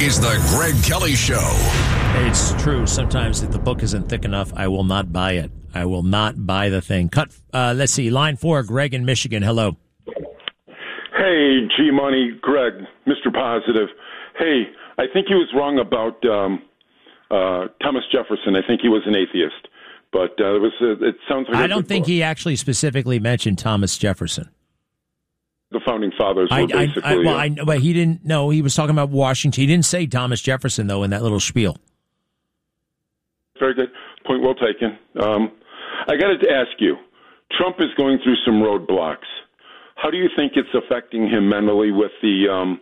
is the Greg Kelly Show. It's true. Sometimes if the book isn't thick enough, I will not buy it. I will not buy the thing. Let's see. Line 4, Greg in Michigan. Hello. Hey, G-Money, Greg, Mr. Positive. Hey, I think he was wrong about Thomas Jefferson. I think he was an atheist. But it sounds like I don't think he actually specifically mentioned Thomas Jefferson. The founding fathers were basically... but he didn't. No, he was talking about Washington. He didn't say Thomas Jefferson, though, in that little spiel. Very good. Point well taken. I got to ask you, Trump is going through some roadblocks. How do you think it's affecting him mentally with the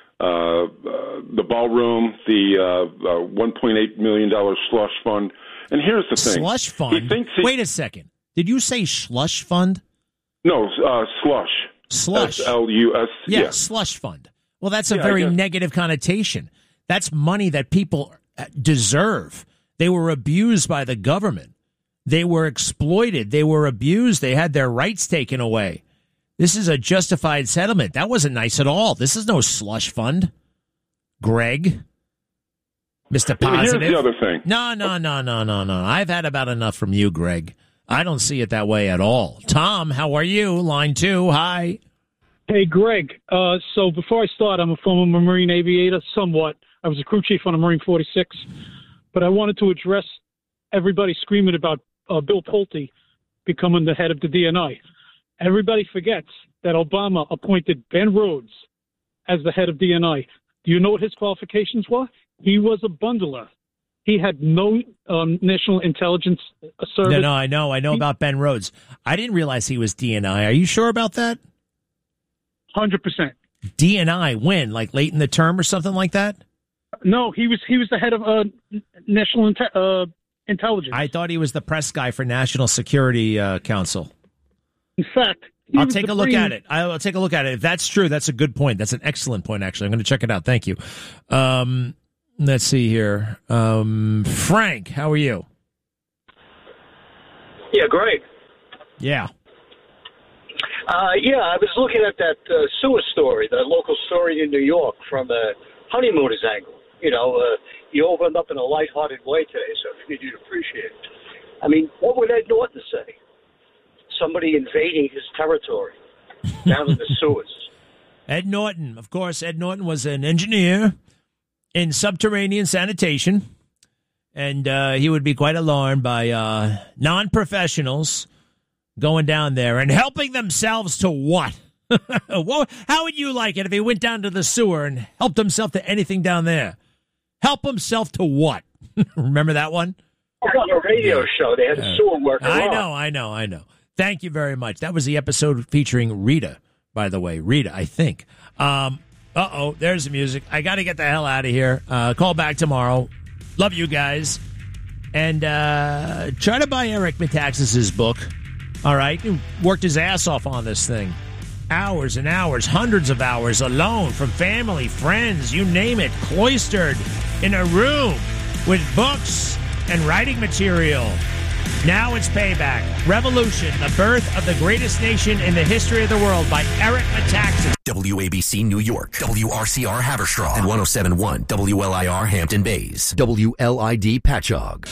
ballroom, the $1.8 million slush fund? And here's the thing. Slush fund? Wait a second. Did you say slush fund? No, slush. Slush. S-L-U-S. Yeah, slush fund. Well, that's a very negative connotation. That's money that people deserve. They were abused by the government. They were exploited. They were abused. They had their rights taken away. This is a justified settlement. That wasn't nice at all. This is no slush fund. Greg, Mr. Positive. Here's the other thing. No. I've had about enough from you, Greg. I don't see it that way at all. Tom, how are you? Line 2, hi. Hey, Greg. So before I start, I'm a former Marine aviator, somewhat. I was a crew chief on a Marine 46. But I wanted to address everybody screaming about Bill Pulte becoming the head of the DNI. Everybody forgets that Obama appointed Ben Rhodes as the head of DNI. Do you know what his qualifications were? He was a bundler. He had no national intelligence service. No, I know about Ben Rhodes. I didn't realize he was DNI. Are you sure about that? 100%. DNI, when? Like late in the term or something like that? No, he was the head of national intelligence. I thought he was the press guy for National Security Council. In fact, I'll take a look at it. I'll take a look at it. If that's true, that's a good point. That's an excellent point, actually. I'm going to check it out. Thank you. Let's see here. Frank, how are you? Yeah, great. Yeah. I was looking at that sewer story, the local story in New York from a honeymooner's angle. You know, you opened up in a lighthearted way today, so I figured you'd appreciate it. I mean, what would Ed Norton say? Somebody invading his territory down in the sewers. Ed Norton, of course. Ed Norton was an engineer in subterranean sanitation, and he would be quite alarmed by non-professionals going down there and helping themselves to what? How would you like it if he went down to the sewer and helped himself to anything down there? Help himself to what? Remember that one? On a radio show, they had a sewer worker. I know. Thank you very much. That was the episode featuring Rita, by the way. Rita, I think. There's the music. I got to get the hell out of here. Call back tomorrow. Love you guys. And try to buy Eric Metaxas' book. All right? He worked his ass off on this thing. Hours and hours, hundreds of hours alone from family, friends, you name it, cloistered in a room with books and writing material. Now it's payback. Revolution, the birth of the greatest nation in the history of the world by Eric Metaxas. WABC New York, WRCR Haverstraw, and 107.1 WLIR Hampton Bays, WLID Patchogue.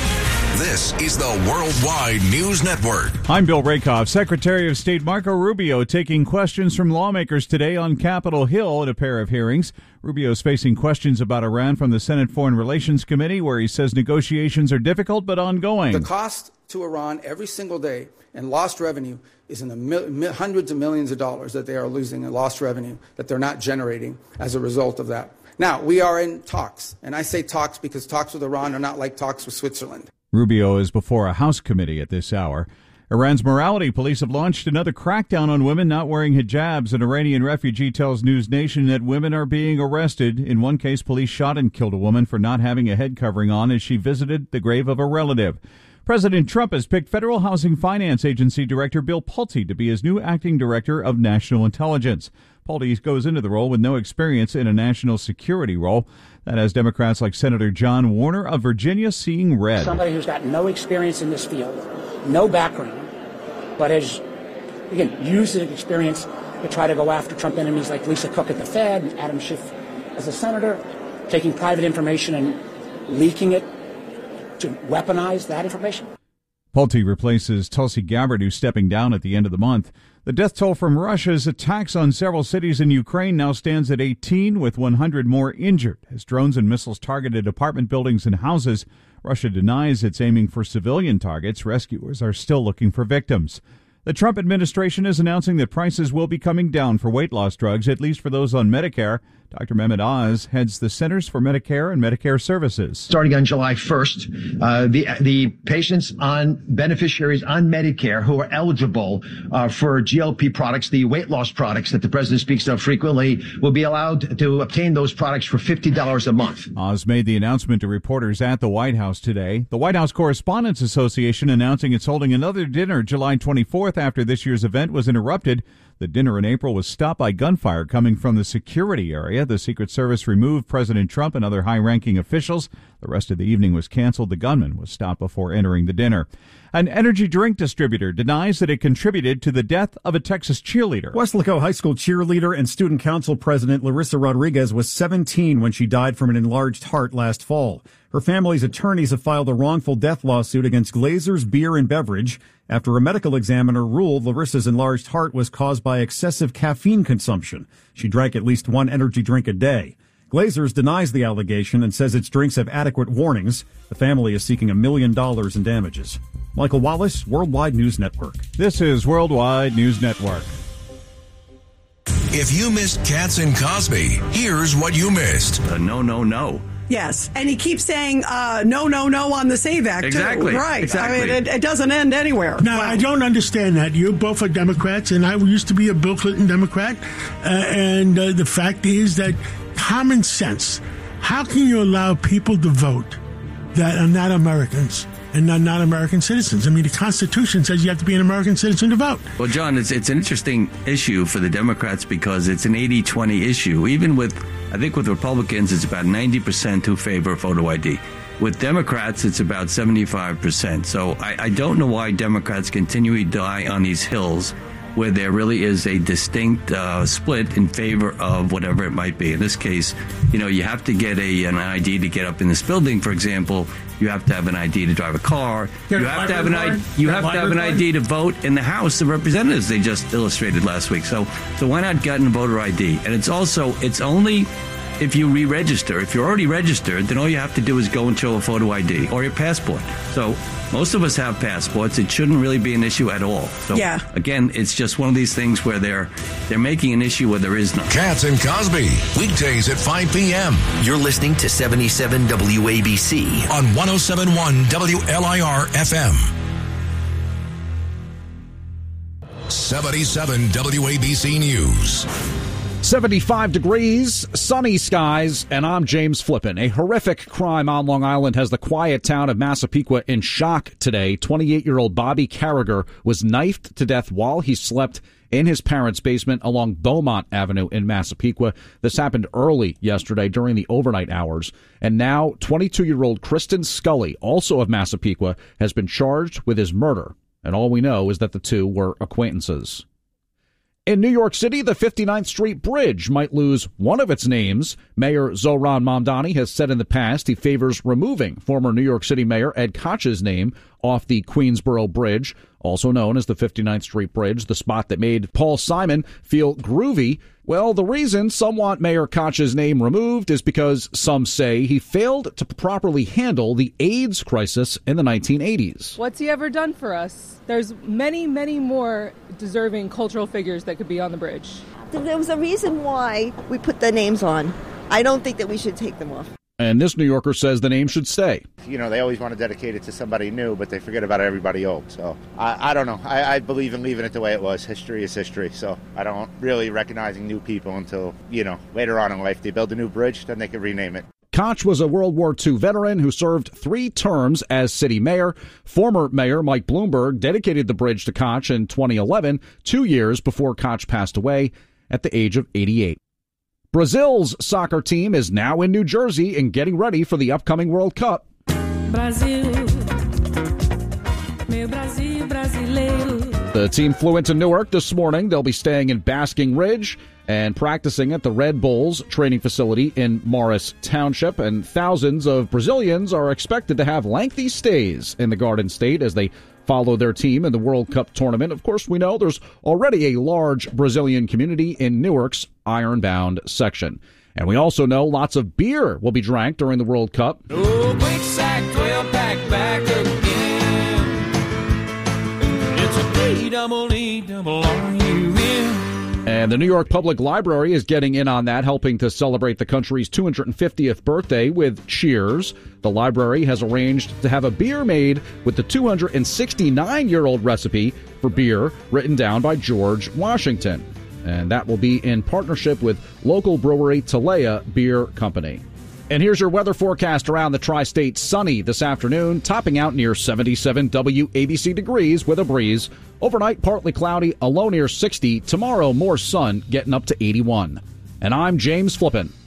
This is the Worldwide News Network. I'm Bill Rakoff. Secretary of State Marco Rubio taking questions from lawmakers today on Capitol Hill at a pair of hearings. Rubio's facing questions about Iran from the Senate Foreign Relations Committee, where he says negotiations are difficult but ongoing. The cost to Iran every single day and lost revenue is in the hundreds of millions of dollars that they are losing in lost revenue that they're not generating as a result of that. Now, we are in talks, and I say talks because talks with Iran are not like talks with Switzerland. Rubio is before a House committee at this hour. Iran's morality police have launched another crackdown on women not wearing hijabs. An Iranian refugee tells News Nation that women are being arrested. In one case, police shot and killed a woman for not having a head covering on as she visited the grave of a relative. President Trump has picked Federal Housing Finance Agency Director Bill Pulte to be his new acting director of national intelligence. Pulte goes into the role with no experience in a national security role. That has Democrats like Senator John Warner of Virginia seeing red. Somebody who's got no experience in this field, no background, but has, again, used his experience to try to go after Trump enemies like Lisa Cook at the Fed and Adam Schiff as a senator. taking private information and leaking it to weaponize that information? Pulte replaces Tulsi Gabbard, who's stepping down at the end of the month. The death toll from Russia's attacks on several cities in Ukraine now stands at 18, with 100 more injured as drones and missiles targeted apartment buildings and houses. Russia denies it's aiming for civilian targets. Rescuers are still looking for victims. The Trump administration is announcing that prices will be coming down for weight loss drugs, at least for those on Medicare. Dr. Mehmet Oz heads the Centers for Medicare and Medicare Services. Starting on July 1st, the patients on beneficiaries on Medicare who are eligible for GLP products, the weight loss products that the president speaks of frequently, will be allowed to obtain those products for $50 a month. Oz made the announcement to reporters at the White House today. The White House Correspondents Association announcing it's holding another dinner July 24th after this year's event was interrupted. The dinner in April was stopped by gunfire coming from the security area. The Secret Service removed President Trump and other high-ranking officials. The rest of the evening was canceled. The gunman was stopped before entering the dinner. An energy drink distributor denies that it contributed to the death of a Texas cheerleader. Weslaco High School cheerleader and student council president Larissa Rodriguez was 17 when she died from an enlarged heart last fall. Her family's attorneys have filed a wrongful death lawsuit against Glazer's Beer and Beverage after a medical examiner ruled Larissa's enlarged heart was caused by excessive caffeine consumption. She drank at least one energy drink a day. Glazers denies the allegation and says its drinks have adequate warnings. The family is seeking $1 million in damages. Michael Wallace, Worldwide News Network. This is Worldwide News Network. If you missed Katz and Cosby, here's what you missed. No. Yes, and he keeps saying no on the SAVE Act, exactly. Too. Right. Exactly. I mean, it doesn't end anywhere. Now, I don't understand that. You both are Democrats, and I used to be a Bill Clinton Democrat. And the fact is that common sense, how can you allow people to vote that are not Americans and not American citizens? I mean, the Constitution says you have to be an American citizen to vote. Well, John, it's an interesting issue for the Democrats because it's an 80-20 issue. Even I think with Republicans, it's about 90% who favor photo ID. With Democrats, it's about 75%. So I don't know why Democrats continually die on these hills where there really is a distinct split in favor of whatever it might be. In this case, you have to get an ID to get up in this building, for example. You have to have an ID to drive a car. You have to have an ID to vote in the House of Representatives. They just illustrated last week. So why not get a voter ID? And it's only if you re-register. If you're already registered, then all you have to do is go and show a photo ID or your passport. So most of us have passports. It shouldn't really be an issue at all. So again, it's just one of these things where they're making an issue where there is none. Katz and Cosby, weekdays at 5 p.m. You're listening to 77 WABC on 107.1 WLIR FM. 77 WABC News. 75 degrees, sunny skies, and I'm James Flippin. A horrific crime on Long Island has the quiet town of Massapequa in shock today. 28-year-old Bobby Carragher was knifed to death while he slept in his parents' basement along Beaumont Avenue in Massapequa. This happened early yesterday during the overnight hours. And now 22-year-old Kristen Scully, also of Massapequa, has been charged with his murder. And all we know is that the two were acquaintances. In New York City, the 59th Street Bridge might lose one of its names. Mayor Zohran Mamdani has said in the past he favors removing former New York City Mayor Ed Koch's name off the Queensboro Bridge, also known as the 59th Street Bridge, the spot that made Paul Simon feel groovy. Well, the reason some want Mayor Koch's name removed is because some say he failed to properly handle the AIDS crisis in the 1980s. What's he ever done for us? There's many, many more deserving cultural figures that could be on the bridge. There was a reason why we put the names on. I don't think that we should take them off. And this New Yorker says the name should stay. They always want to dedicate it to somebody new, but they forget about everybody old. So I don't know. I believe in leaving it the way it was. History is history. So I don't really recognizing new people until, later on in life. They build a new bridge, then they can rename it. Koch was a World War II veteran who served 3 terms as city mayor. Former Mayor Mike Bloomberg dedicated the bridge to Koch in 2011, 2 years before Koch passed away at the age of 88. Brazil's soccer team is now in New Jersey and getting ready for the upcoming World Cup. Brasil, meu Brasil brasileiro. The The team flew into Newark this morning. They'll be staying in Basking Ridge and practicing at the Red Bulls training facility in Morris Township. And thousands of Brazilians are expected to have lengthy stays in the Garden State as they follow their team in the World Cup tournament. Of course, we know there's already a large Brazilian community in Newark's Ironbound section. And we also know lots of beer will be drank during the World Cup. Oh, quick sack, 12-pack back again. It's a D-double-E-double-R-U-M. And the New York Public Library is getting in on that, helping to celebrate the country's 250th birthday with Cheers. The library has arranged to have a beer made with the 269-year-old recipe for beer written down by George Washington. And that will be in partnership with local brewery Talea Beer Company. And here's your weather forecast around the tri-state. Sunny this afternoon, topping out near 77 WABC degrees with a breeze. Overnight, partly cloudy, a low near 60. Tomorrow, more sun, getting up to 81. And I'm James Flippin.